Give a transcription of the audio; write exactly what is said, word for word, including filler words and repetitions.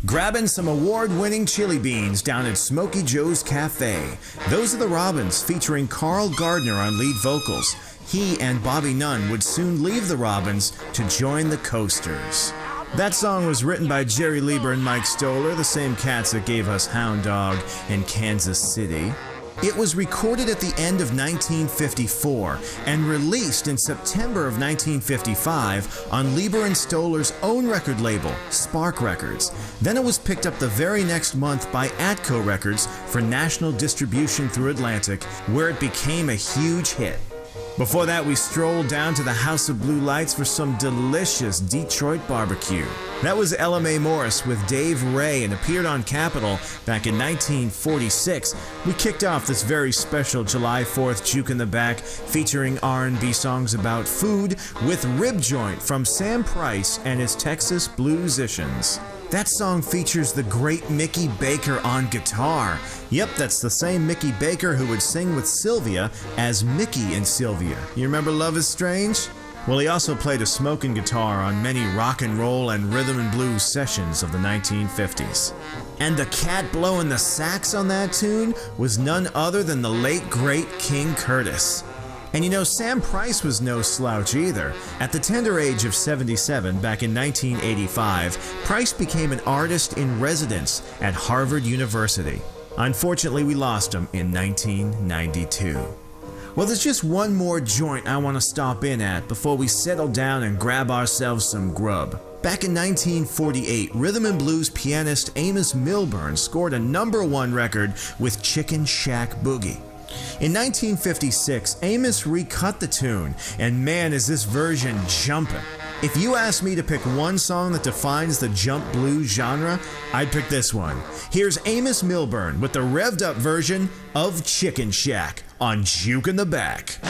grabbing some award-winning chili beans down at Smokey Joe's Cafe. Those are the Robins, featuring Carl Gardner on lead vocals. He and Bobby Nunn would soon leave the Robins to join the Coasters. That song was written by Jerry Leiber and Mike Stoller, the same cats that gave us Hound Dog and Kansas City. It was recorded at the end of nineteen fifty-four and released in September of nineteen fifty-five on Leiber and Stoller's own record label, Spark Records. Then it was picked up the very next month by Atco Records for national distribution through Atlantic, where it became a huge hit. Before that, we strolled down to the House of Blue Lights for some delicious Detroit barbecue. That was Ella Mae Morris with Dave Ray and appeared on Capitol back in nineteen forty-six. We kicked off this very special July fourth Juke in the Back featuring R and B songs about food with Rib Joint from Sam Price and his Texas Bluesicians. That song features the great Mickey Baker on guitar. Yep, that's the same Mickey Baker who would sing with Sylvia as Mickey and Sylvia. You remember Love is Strange? Well, he also played a smoking guitar on many rock and roll and rhythm and blues sessions of the nineteen fifties. And the cat blowing the sax on that tune was none other than the late great King Curtis. And you know, Sam Price was no slouch either. At the tender age of seventy-seven, back in nineteen eighty-five, Price became an artist in residence at Harvard University. Unfortunately, we lost him in nineteen ninety-two. Well, there's just one more joint I want to stop in at before we settle down and grab ourselves some grub. Back in nineteen forty-eight, rhythm and blues pianist Amos Milburn scored a number one record with Chicken Shack Boogie. In nineteen fifty-six, Amos recut the tune, and man is this version jumpin'. If you ask me to pick one song that defines the jump blues genre, I'd pick this one. Here's Amos Milburn with the revved up version of Chicken Shack on Juke in the Back.